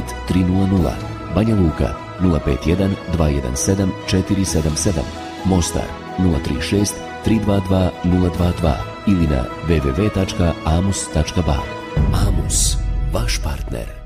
300, Banja Luka 051 217 477, Mostar 036 322 022 ili na www.amus.ba. Amus, vaš partner.